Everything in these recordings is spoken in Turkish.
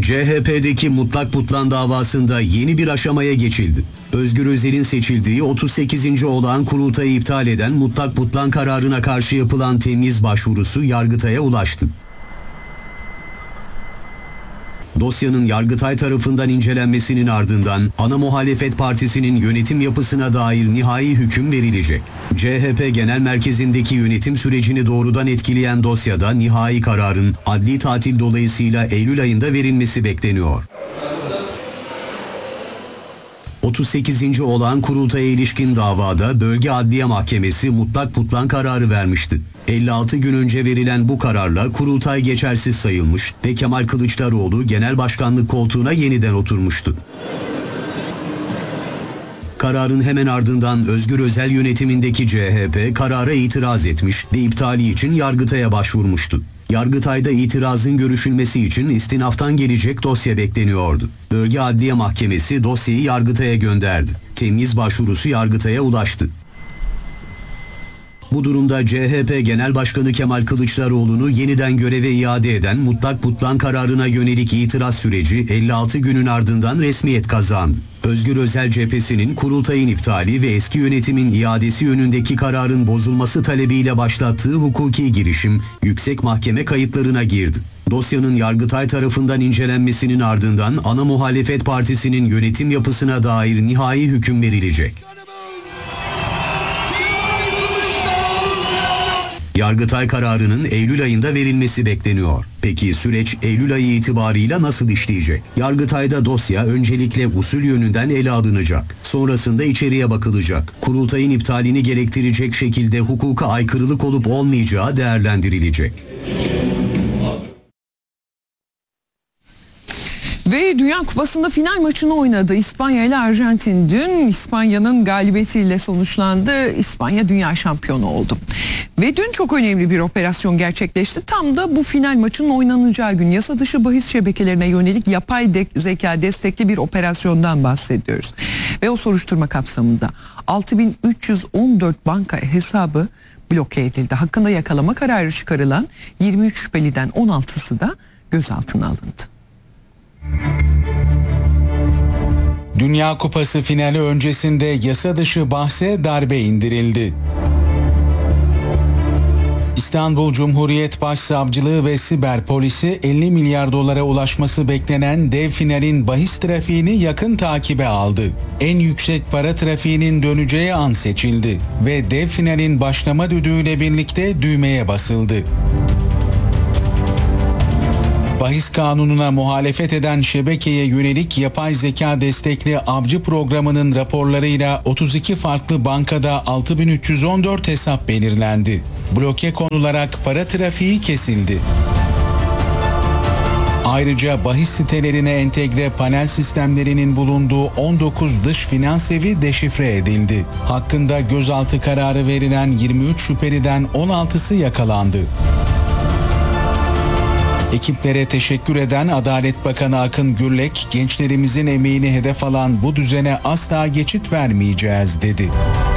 CHP'deki Mutlak Butlan davasında yeni bir aşamaya geçildi. Özgür Özel'in seçildiği 38. olağan kurultayı iptal eden Mutlak Butlan kararına karşı yapılan temyiz başvurusu Yargıtay'a ulaştı. Dosyanın Yargıtay tarafından incelenmesinin ardından ana muhalefet partisinin yönetim yapısına dair nihai hüküm verilecek. CHP Genel Merkezi'ndeki yönetim sürecini doğrudan etkileyen dosyada nihai kararın adli tatil dolayısıyla Eylül ayında verilmesi bekleniyor. 38. olağan kurultaya ilişkin davada Bölge Adliye Mahkemesi Mutlak Butlan kararı vermişti. 56 gün önce verilen bu kararla kurultay geçersiz sayılmış ve Kemal Kılıçdaroğlu genel başkanlık koltuğuna yeniden oturmuştu. Kararın hemen ardından Özgür Özel yönetimindeki CHP karara itiraz etmiş ve iptali için Yargıtay'a başvurmuştu. Yargıtay'da itirazın görüşülmesi için istinaftan gelecek dosya bekleniyordu. Bölge Adliye Mahkemesi dosyayı Yargıtay'a gönderdi. Temyiz başvurusu Yargıtay'a ulaştı. Bu durumda CHP Genel Başkanı Kemal Kılıçdaroğlu'nu yeniden göreve iade eden Mutlak Butlan kararına yönelik itiraz süreci 56 günün ardından resmiyet kazandı. Özgür Özel cephesinin kurultayın iptali ve eski yönetimin iadesi yönündeki kararın bozulması talebiyle başlattığı hukuki girişim yüksek mahkeme kayıtlarına girdi. Dosyanın Yargıtay tarafından incelenmesinin ardından ana muhalefet partisinin yönetim yapısına dair nihai hüküm verilecek. Yargıtay kararının Eylül ayında verilmesi bekleniyor. Peki süreç Eylül ayı itibarıyla nasıl işleyecek? Yargıtay'da dosya öncelikle usul yönünden ele alınacak. Sonrasında içeriye bakılacak. Kurultayın iptalini gerektirecek şekilde hukuka aykırılık olup olmayacağı değerlendirilecek. Ve Dünya Kupası'nda final maçını oynadı İspanya ile Arjantin. Dün İspanya'nın galibiyetiyle sonuçlandı. İspanya dünya şampiyonu oldu. Ve dün çok önemli bir operasyon gerçekleşti. Tam da bu final maçının oynanacağı gün yasa dışı bahis şebekelerine yönelik yapay zeka destekli bir operasyondan bahsediyoruz. Ve o soruşturma kapsamında 6314 banka hesabı bloke edildi. Hakkında yakalama kararı çıkarılan 23 şüpheliden 16'sı da gözaltına alındı. Dünya Kupası finali öncesinde yasa dışı bahse darbe indirildi. İstanbul Cumhuriyet Başsavcılığı ve Siber Polisi 50 milyar dolara ulaşması beklenen dev finalin bahis trafiğini yakın takibe aldı. En yüksek para trafiğinin döneceği an seçildi ve dev finalin başlama düdüğüyle birlikte düğmeye basıldı. Bahis kanununa muhalefet eden şebekeye yönelik yapay zeka destekli avcı programının raporlarıyla 32 farklı bankada 6314 hesap belirlendi. Bloke konularak para trafiği kesildi. Ayrıca bahis sitelerine entegre panel sistemlerinin bulunduğu 19 dış finans evi deşifre edildi. Hakkında gözaltı kararı verilen 23 şüpheliden 16'sı yakalandı. Ekiplere teşekkür eden Adalet Bakanı Akın Gürlek, gençlerimizin emeğini hedef alan bu düzene asla geçit vermeyeceğiz dedi.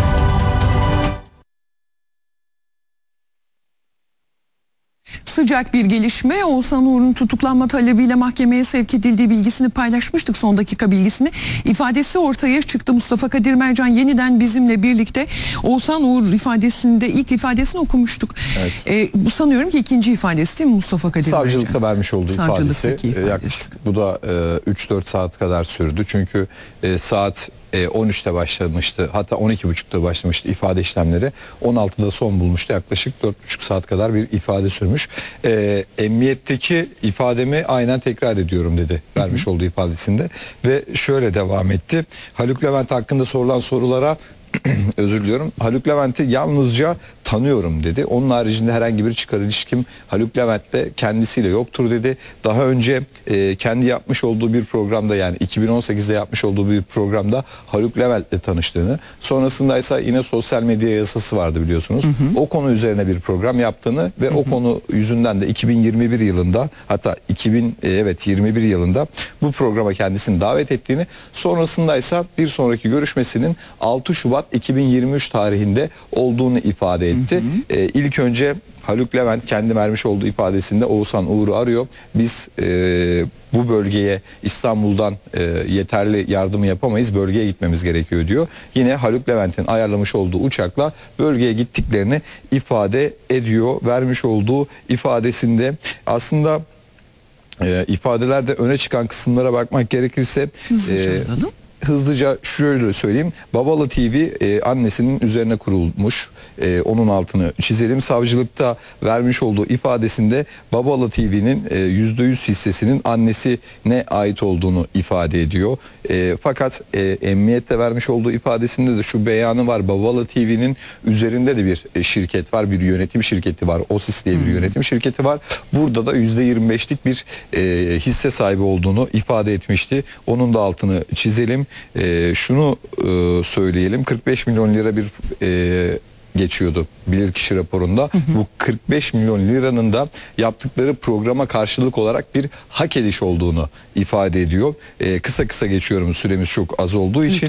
Sıcak bir gelişme. Oğuzhan Uğur'un tutuklanma talebiyle mahkemeye sevk edildiği bilgisini paylaşmıştık. Son dakika bilgisini. İfadesi ortaya çıktı. Mustafa Kadir Mercan yeniden bizimle birlikte. Oğuzhan Uğur ifadesinde ilk ifadesini okumuştuk. Evet. Bu sanıyorum ki ikinci ifadesi değil mi Mustafa Kadir Mercan? Savcılıkta vermiş olduğu ifadesi. Yaklaşık bu da 3-4 saat kadar sürdü. Çünkü saat 13'te başlamıştı, hatta 12.30'da başlamıştı ifade işlemleri. 16'da son bulmuştu. Yaklaşık 4,5 saat kadar bir ifade sürmüş. Emniyetteki ifademi aynen tekrar ediyorum dedi vermiş olduğu ifadesinde ve şöyle devam etti. Haluk Levent hakkında sorulan sorulara özür diliyorum. Haluk Levent'i yalnızca tanıyorum dedi. Onun haricinde herhangi bir çıkar ilişkim Haluk Levent'le kendisiyle yoktur dedi. Daha önce kendi yapmış olduğu bir programda, yani 2018'de yapmış olduğu bir programda Haluk Levent'le tanıştığını, sonrasında ise yine sosyal medya yasası vardı biliyorsunuz. O konu üzerine bir program yaptığını ve o konu yüzünden de 2021 yılında, hatta 2021 yılında bu programa kendisini davet ettiğini, sonrasında ise bir sonraki görüşmesinin 6 Şubat 2023 tarihinde olduğunu ifade etti. gitti. İlk önce Haluk Levent kendi vermiş olduğu ifadesinde Oğuzhan Uğur'u arıyor. Biz bu bölgeye İstanbul'dan yeterli yardımı yapamayız, bölgeye gitmemiz gerekiyor diyor. Yine Haluk Levent'in ayarlamış olduğu uçakla bölgeye gittiklerini ifade ediyor. Vermiş olduğu ifadesinde aslında ifadelerde öne çıkan kısımlara bakmak gerekirse hızlıca şöyle söyleyeyim. Babalı TV annesinin üzerine kurulmuş. Onun altını çizelim. Savcılıkta vermiş olduğu ifadesinde Babalı TV'nin %100 hissesinin annesine ait olduğunu ifade ediyor. Fakat emniyette vermiş olduğu ifadesinde de şu beyanı var. Babalı TV'nin üzerinde de bir şirket var. Bir yönetim şirketi var. OSİS diye bir yönetim şirketi var. Burada da %25'lik bir hisse sahibi olduğunu ifade etmişti. Onun da altını çizelim. Şunu söyleyelim, 45 milyon lira bir geçiyordu bilirkişi raporunda. Bu 45 milyon liranın da yaptıkları programa karşılık olarak bir hak ediş olduğunu ifade ediyor. Kısa geçiyorum, süremiz çok az olduğu için.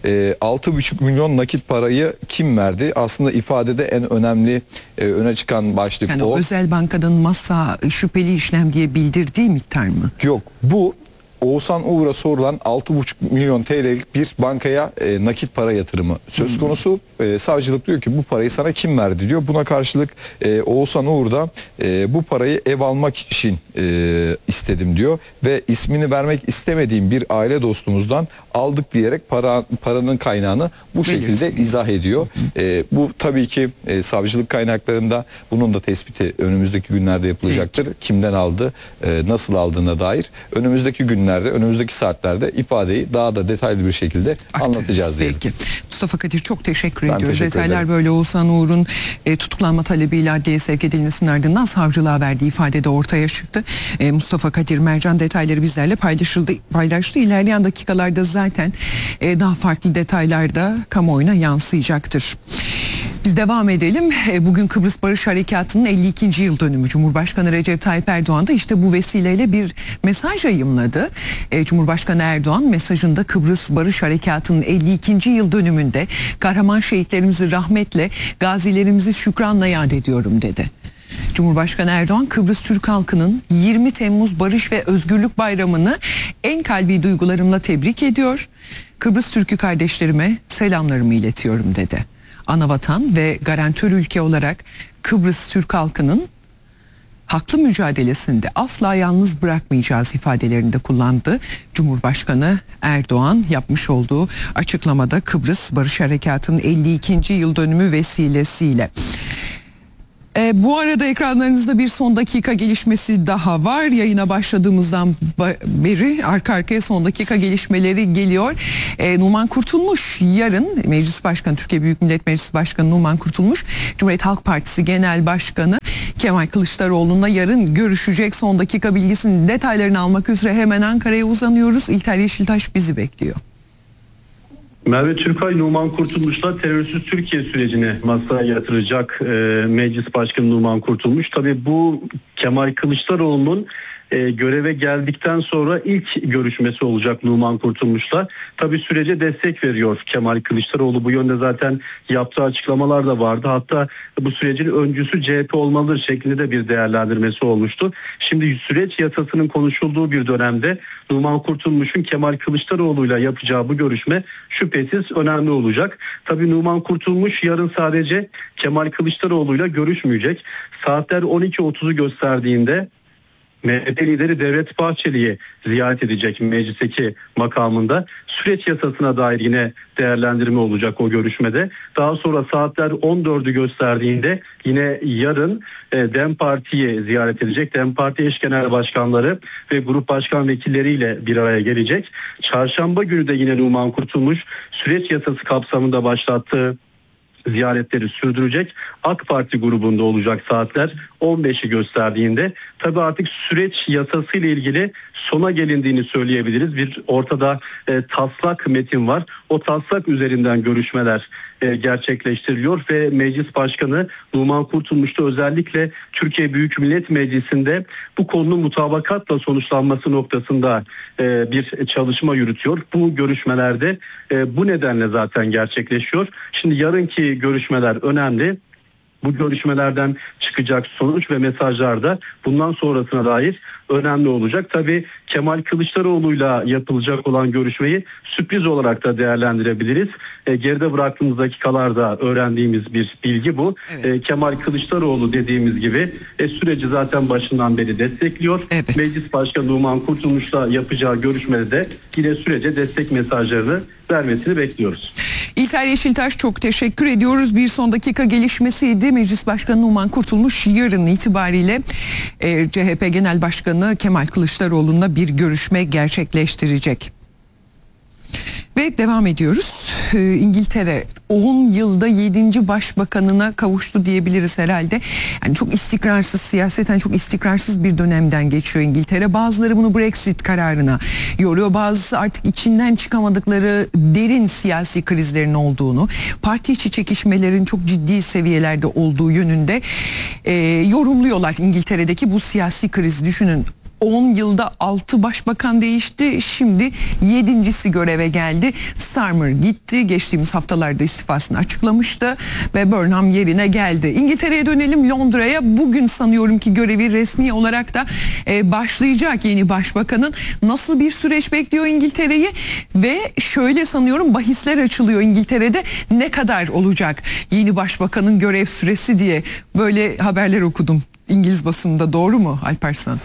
6,5 milyon nakit parayı kim verdi? Aslında ifadede en önemli öne çıkan başlık yani o. Özel bankanın masa şüpheli işlem diye bildirdiği miktar mı? Yok, bu Oğuzhan Uğur'a sorulan 6,5 milyon TL'lik bir bankaya nakit para yatırımı söz konusu. Savcılık diyor ki bu parayı sana kim verdi diyor. Buna karşılık Oğuzhan Uğur da bu parayı ev almak için istedim diyor. Ve ismini vermek istemediğim bir aile dostumuzdan aldık diyerek paranın kaynağını bu şekilde izah ediyor. Bu tabii ki savcılık kaynaklarında bunun da tespiti önümüzdeki günlerde yapılacaktır. Kimden aldı, nasıl aldığına dair. Önümüzdeki günlerde, önümüzdeki saatlerde ifadeyi daha da detaylı bir şekilde anlatacağız diyelim. Peki. Mustafa Kadir çok teşekkür ediyoruz. Teşekkür Detaylar ederim. böyle. Oğuzhan Uğur'un tutuklanma talebiyle adliyeye sevk edilmesinin ardından savcılığa verdiği ifadede ortaya çıktı. Mustafa Kadir Mercan detayları bizlerle paylaştı. İlerleyen dakikalarda zaten daha farklı detaylar da kamuoyuna yansıyacaktır. Biz devam edelim. Bugün Kıbrıs Barış Harekatı'nın 52. yıl dönümü. Cumhurbaşkanı Recep Tayyip Erdoğan da işte bu vesileyle bir mesaj yayımladı. Cumhurbaşkanı Erdoğan mesajında Kıbrıs Barış Harekatı'nın 52. yıl dönümünde kahraman şehitlerimizi rahmetle, gazilerimizi şükranla yad ediyorum dedi. Cumhurbaşkanı Erdoğan Kıbrıs Türk halkının 20 Temmuz Barış ve Özgürlük Bayramı'nı en kalbi duygularımla tebrik ediyor. Kıbrıs Türk'ü kardeşlerime selamlarımı iletiyorum dedi. Anavatan ve garantör ülke olarak Kıbrıs Türk halkının haklı mücadelesinde asla yalnız bırakmayacağız ifadelerini de kullandı. Cumhurbaşkanı Erdoğan yapmış olduğu açıklamada Kıbrıs Barış Harekatı'nın 52. yıl dönümü vesilesiyle. Bu arada ekranlarınızda bir son dakika gelişmesi daha var. Yayına başladığımızdan beri arka arkaya son dakika gelişmeleri geliyor. Numan Kurtulmuş yarın Meclis Başkanı, Türkiye Büyük Millet Meclisi Başkanı Numan Kurtulmuş, Cumhuriyet Halk Partisi Genel Başkanı Kemal Kılıçdaroğlu'na yarın görüşecek. Son dakika bilgisinin detaylarını almak üzere hemen Ankara'ya uzanıyoruz. İlter Yeşiltaş bizi bekliyor. Merve Türkay, Numan Kurtulmuş'la terörsüz Türkiye sürecini masaya yatıracak Meclis Başkanı Numan Kurtulmuş. Tabii bu Kemal Kılıçdaroğlu'nun göreve geldikten sonra ilk görüşmesi olacak Numan Kurtulmuş'la. Tabii sürece destek veriyor Kemal Kılıçdaroğlu. Bu yönde zaten yaptığı açıklamalar da vardı. Hatta bu sürecin öncüsü CHP olmalıdır şeklinde de bir değerlendirmesi olmuştu. Şimdi süreç yasasının konuşulduğu bir dönemde Numan Kurtulmuş'un Kemal Kılıçdaroğlu'yla yapacağı bu görüşme şüphesiz önemli olacak. Tabii Numan Kurtulmuş yarın sadece Kemal Kılıçdaroğlu'yla görüşmeyecek. Saatler 12.30'u gösterdiğinde MHP lideri Devlet Bahçeli'yi ziyaret edecek meclisteki makamında. Süreç yasasına dair yine değerlendirme olacak o görüşmede. Daha sonra saatler 14'ü gösterdiğinde yine yarın DEM Parti'yi ziyaret edecek. DEM Parti eş genel başkanları ve grup başkan vekilleriyle bir araya gelecek. Çarşamba günü de yine Numan Kurtulmuş süreç yasası kapsamında başlattığı ziyaretleri sürdürecek. AK Parti grubunda olacak saatler 15'i gösterdiğinde. Tabii artık süreç yasası ile ilgili sona gelindiğini söyleyebiliriz. Bir ortada taslak metin var. O taslak üzerinden görüşmeler gerçekleştiriliyor ve Meclis Başkanı Numan Kurtulmuş da özellikle Türkiye Büyük Millet Meclisi'nde bu konunun mutabakatla sonuçlanması noktasında bir çalışma yürütüyor. Bu görüşmelerde bu nedenle zaten gerçekleşiyor. Şimdi yarınki görüşmeler önemli. bu görüşmelerden çıkacak sonuç ve mesajlar da bundan sonrasına dair önemli olacak. Tabii Kemal Kılıçdaroğlu'yla yapılacak olan görüşmeyi sürpriz olarak da değerlendirebiliriz. Geride bıraktığımız dakikalarda öğrendiğimiz bir bilgi bu. Evet. Kemal Kılıçdaroğlu dediğimiz gibi süreci zaten başından beri destekliyor. Evet. Meclis Başkanı Numan Kurtulmuş'la yapacağı görüşmede de yine sürece destek mesajlarını vermesini bekliyoruz. İlter Yeşiltaş, çok teşekkür ediyoruz. Bir son dakika gelişmesiydi. Meclis Başkanı Numan Kurtulmuş yarın itibariyle CHP Genel Başkanı Kemal Kılıçdaroğlu'nla bir görüşme gerçekleştirecek. Ve devam ediyoruz. İngiltere 10 yılda 7. başbakanına kavuştu diyebiliriz herhalde. Yani çok istikrarsız, siyaseten çok istikrarsız bir dönemden geçiyor İngiltere. Bazıları bunu Brexit kararına yoruyor. Bazısı artık içinden çıkamadıkları derin siyasi krizlerin olduğunu, parti içi çekişmelerin çok ciddi seviyelerde olduğu yönünde yorumluyorlar İngiltere'deki bu siyasi krizi. Düşünün, 10 yılda 6 başbakan değişti. Şimdi 7.'si göreve geldi. Starmer gitti. Geçtiğimiz haftalarda istifasını açıklamıştı ve Burnham yerine geldi. İngiltere'ye dönelim, Londra'ya. Bugün sanıyorum ki görevi resmi olarak da başlayacak yeni başbakanın. Nasıl bir süreç bekliyor İngiltere'yi? Ve şöyle sanıyorum bahisler açılıyor İngiltere'de. Ne kadar olacak yeni başbakanın görev süresi diye böyle haberler okudum İngiliz basınında. Doğru mu Alparslan?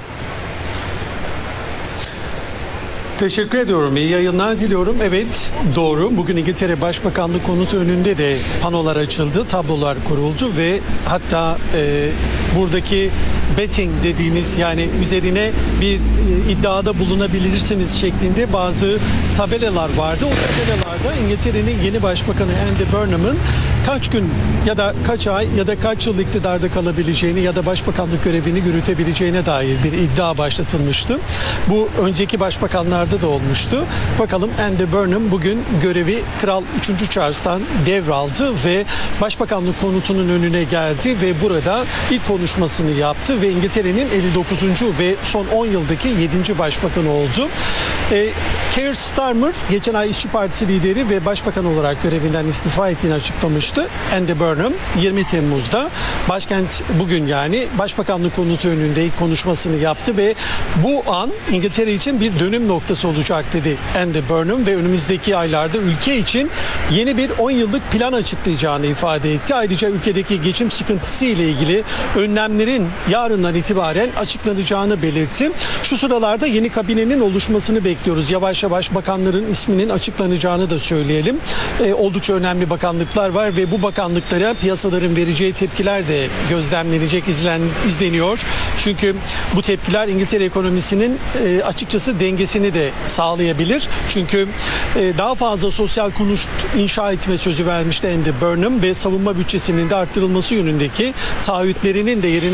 Teşekkür ediyorum. İyi yayınlar diliyorum. Evet, doğru. Bugün İngiltere Başbakanlığı konutu önünde de panolar açıldı, tablolar kuruldu ve hatta buradaki betting dediğimiz, yani üzerine bir iddiada bulunabilirsiniz şeklinde bazı tabelalar vardı. O tabelalarda İngiltere'nin yeni başbakanı Andy Burnham'ın kaç gün ya da kaç ay ya da kaç yıl iktidarda kalabileceğini ya da başbakanlık görevini yürütebileceğine dair bir iddia başlatılmıştı. Bu önceki başbakanlarda da olmuştu. Bakalım Andy Burnham bugün görevi Kral 3. Charles'tan devraldı ve başbakanlık konutunun önüne geldi ve burada ilk konuşmasını yaptı ve İngiltere'nin 59. ve son 10 yıldaki 7. başbakanı oldu. Keir Starmer geçen ay İşçi Partisi lideri ve başbakan olarak görevinden istifa ettiğini açıklamıştı. Andy Burnham 20 Temmuz'da başkent bugün yani başbakanlık konutu önünde ilk konuşmasını yaptı ve bu an İngiltere için bir dönüm noktası olacak dedi Andy Burnham ve önümüzdeki aylarda ülke için yeni bir 10 yıllık plan açıklayacağını ifade etti. Ayrıca ülkedeki geçim sıkıntısı ile ilgili önlemlerin yarından itibaren açıklanacağını belirtti. Şu sıralarda yeni kabinenin oluşmasını bekliyoruz. Yavaş yavaş bakanların isminin açıklanacağını da söyleyelim. Oldukça önemli bakanlıklar var ve bu bakanlıklara piyasaların vereceği tepkiler de gözlemlenecek, izleniyor. Çünkü bu tepkiler İngiltere ekonomisinin açıkçası dengesini de sağlayabilir. Çünkü daha fazla sosyal konut inşa etme sözü vermişti Andy Burnham ve savunma bütçesinin de arttırılması yönündeki taahhütlerinin de yerine